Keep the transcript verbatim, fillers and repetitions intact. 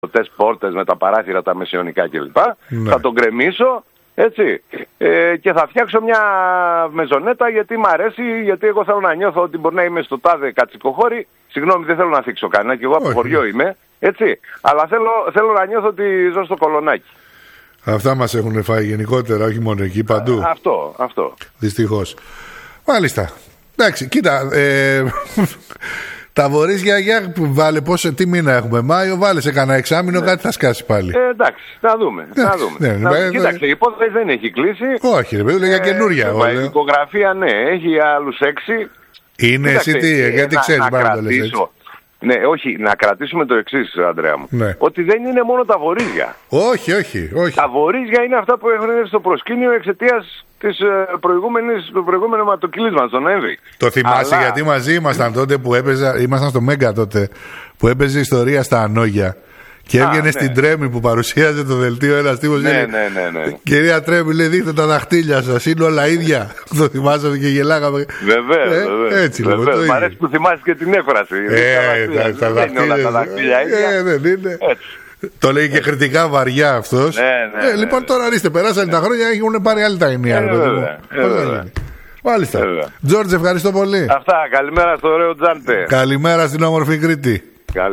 τες πόρτες με τα παράθυρα τα μεσαιωνικά κλπ. Ναι. Θα τον γκρεμίσω, έτσι, ε, και θα φτιάξω μια μεζονέτα γιατί μ' αρέσει, γιατί εγώ θέλω να νιώθω ότι μπορεί να είμαι στο τάδε κατσικοχώρι. Συγγνώμη, δεν θέλω να θίξω κανένα και εγώ από χωριό είμαι, έτσι, αλλά θέλω, θέλω να νιώθω ότι ζω στο Κολονάκι. Αυτά μας έχουν φάει γενικότερα, όχι μόνο εκεί, παντού. Α, αυτό, αυτό. Δυστυχώς. Μάλιστα. Εντάξει, κοίτα, ε, τα βορίζια για βάλε πόσο, τι μήνα έχουμε, Μάιο, βάλε σε κανένα εξάμηνο, ναι. Κάτι θα σκάσει πάλι. Ε, εντάξει, να δούμε. Να δούμε. Ναι, να, ναι, κοίταξε, η υπόθεση δεν έχει κλείσει. Όχι, ρε παιδί, λέει για καινούρια. Η δικογραφία, ναι, έχει άλλους έξι. Είναι εσύ τι, γιατί ξέρεις πάρα το λες έτσι. Ναι, όχι, να κρατήσουμε το εξής, Ανδρέα μου. Ναι. Ότι δεν είναι μόνο τα βορίζια. Όχι, όχι, όχι. Τα βορίζια είναι αυτά που έχουν έρθει στο προσκήνιο εξαιτίας της προηγούμενης, του προηγούμενου ματοκύλισματος, τον Νοέμβρη. Το θυμάσαι, αλλά... γιατί μαζί ήμασταν τότε που έπαιζα, ήμασταν στο Μέγκα τότε, που έπαιζε ιστορία στα Ανόγια. Και έβγαινε ναι. στην Τρέμη που παρουσίαζε το δελτίο ένας τύπος. Ναι, ναι, ναι, ναι. Κυρία Τρέμη, λέει, δείχντε τα δαχτύλια σας, είναι όλα ίδια. Το θυμάσαι και γελάγαμε. Βεβαίως, ε, βεβαίως. Έτσι λοιπόν. Βεβαίως. Μ' αρέσει που θυμάσαι και την έκφραση. Ε, τα, τα δεν είναι όλα τα δαχτύλια ίδια. Ε, δεν είναι. Έτσι. Το λέει και κριτικά βαριά αυτός. Ναι, ναι, ε, λοιπόν, τώρα ορίστε, περάσαν ναι. τα χρόνια, έχουν πάρει άλλη τα ενία. Ε, βέβαια, ε, βέβαια. Μάλιστα. Τζόρτζ, ευχαριστώ πολύ. Αυτά, καλημέρα στο ωραίο Τζάντε. Καλημέρα στην όμορφη Κρήτη.